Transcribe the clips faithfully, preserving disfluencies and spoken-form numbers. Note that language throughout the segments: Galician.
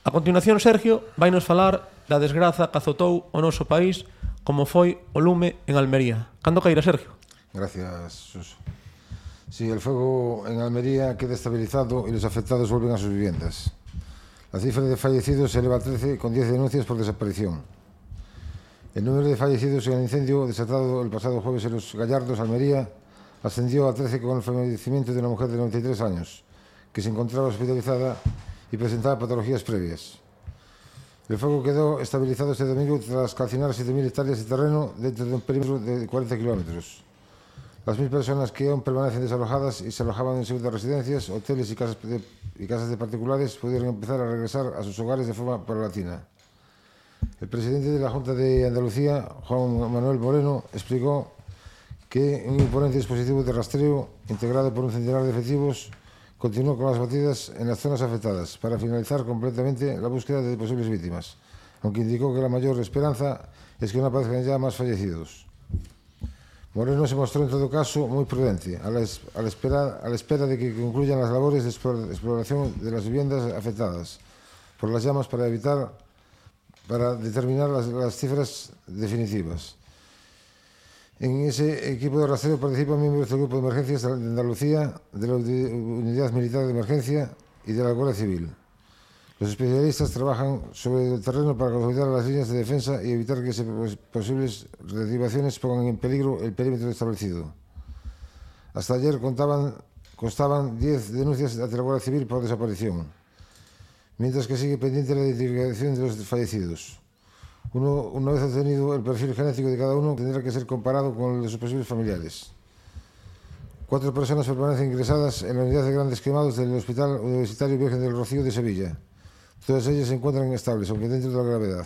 A continuación, Sergio vai nos falar da desgraza que azotou o noso país como foi o lume en Almería. Cando caíra, Sergio? Gracias, Suso. Sí, el fuego en Almería queda estabilizado y los afectados vuelven a sus viviendas. La cifra de fallecidos se eleva a trece, con diez denuncias por desaparición. El número de fallecidos en el incendio desatado el pasado jueves en Los Gallardos, Almería, ascendió a trece con el fallecimiento de una mujer de noventa y tres años, que se encontraba hospitalizada y presentaba patologías previas. El fuego quedó estabilizado este domingo tras calcinar siete mil hectáreas de terreno dentro de un perímetro de cuarenta kilómetros. Las mil personas que aún permanecen desalojadas y se alojaban en segundas residencias, hoteles y casas de, y casas de particulares pudieron empezar a regresar a sus hogares de forma paulatina. El presidente de la Junta de Andalucía, Juan Manuel Moreno, explicó que un imponente dispositivo de rastreo, integrado por un centenar de efectivos, continuó con las batidas en las zonas afectadas para finalizar completamente la búsqueda de posibles víctimas, aunque indicó que la mayor esperanza es que no aparezcan ya más fallecidos. Moreno se mostró en todo caso muy prudente a la, a la, espera, a la espera de que concluyan las labores de exploración de las viviendas afectadas por las llamas para evitar, para determinar las, las cifras definitivas. En ese equipo de rastreo participan miembros del Grupo de Emergencias de Andalucía, de la Unidad Militar de Emergencia y de la Guardia Civil. Los especialistas trabajan sobre el terreno para consolidar las líneas de defensa y evitar que se, posibles reactivaciones pongan en peligro el perímetro establecido. Hasta ayer contaban, constaban diez denuncias ante la Guardia Civil por desaparición, mientras que sigue pendiente la identificación de los fallecidos. Uno, una vez obtenido el perfil genético de cada uno, tendrá que ser comparado con el de sus posibles familiares. Cuatro personas permanecen ingresadas en la unidad de grandes quemados del Hospital Universitario Virgen del Rocío de Sevilla. Todas ellas se encuentran estables, aunque dentro de la gravedad.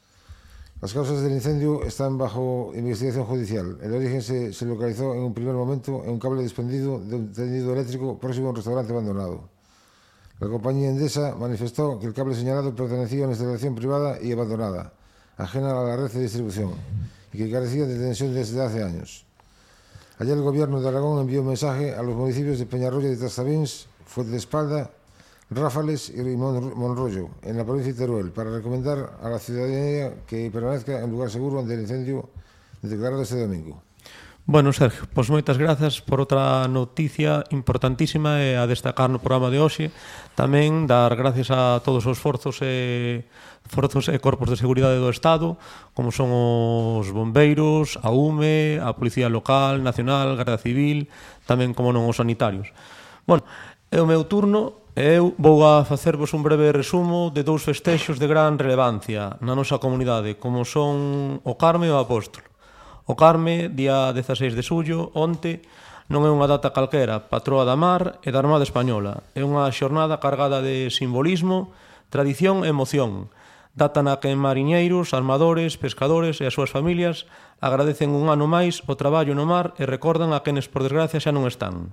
Las causas del incendio están bajo investigación judicial. El origen se, se localizó en un primer momento en un cable desprendido de un tendido eléctrico próximo a un restaurante abandonado. La compañía Endesa manifestó que el cable señalado pertenecía a una instalación privada y abandonada, ajena a la red de distribución, y que carecía de tensión desde hace años. Ayer el Gobierno de Aragón envió un mensaje a los municipios de Peñarroya de Trastabins, Fuente de Espalda, Ráfales y Monrollo, en la provincia de Teruel, para recomendar a la ciudadanía que permanezca en lugar seguro ante el incendio declarado este domingo. Bueno, Sergio, pois moitas grazas por outra noticia importantísima e a destacar no programa de hoxe. Tamén dar gracias a todos os forzos e forzos e corpos de seguridade do Estado, como son os bombeiros, a U M E, a Policía Local, Nacional, Garda Civil, tamén como non os sanitarios. Bueno, é o meu turno e eu vou a facervos un breve resumo de dous festexos de gran relevancia na nosa comunidade, como son o Carme e o Apóstolo. O Carme, día dezaseis de xullo, onte, non é unha data calquera, patroa da mar e da Armada Española. É unha xornada cargada de simbolismo, tradición e emoción. Data na que mariñeiros, armadores, pescadores e as súas familias agradecen un ano máis o traballo no mar e recordan a quenes por desgracia xa non están.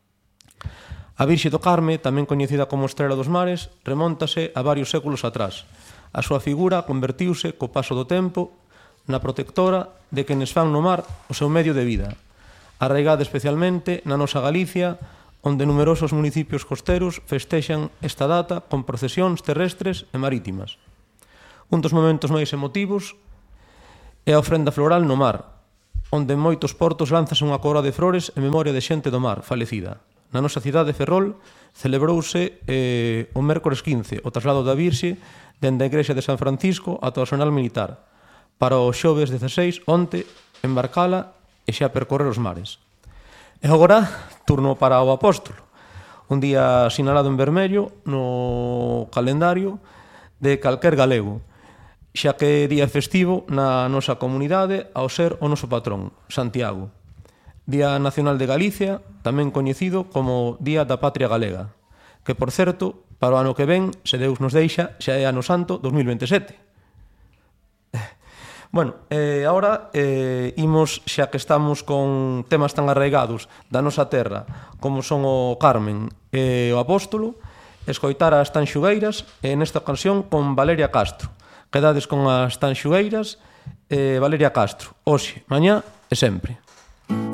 A Virxe do Carme, tamén coñecida como Estrela dos Mares, remóntase a varios séculos atrás. A súa figura convertiuse, co paso do tempo, na protectora de quenes fan no mar o seu medio de vida, arraigada especialmente na nosa Galicia, onde numerosos municipios costeros festexan esta data con procesións terrestres e marítimas. Un dos momentos máis emotivos é a ofrenda floral no mar, onde en moitos portos lánzase unha coroa de flores en memoria de xente do mar falecida. Na nosa cidade de Ferrol celebrouse eh, o mércores quince o traslado da Virxe dende a igrexa de San Francisco ata o Arsenal Militar, para o xoves dezaseis, onte, embarcala e xa percorrer os mares. E agora, turno para o Apóstolo, un día sinalado en vermello no calendario de calquer galego, xa que é día festivo na nosa comunidade ao ser o noso patrón, Santiago. Día Nacional de Galicia, tamén coñecido como Día da Patria Galega, que, por certo, para o ano que ven, se Deus nos deixa, xa é ano santo dos mil veintesete. Bueno, eh, agora eh, imos, xa que estamos con temas tan arraigados da nosa terra como son o Carmen e o Apóstolo, escoitar as Tanxugueiras e nesta ocasión con Valeria Castro. Quedades con as Tanxugueiras e Valeria Castro, hoxe, mañá e sempre.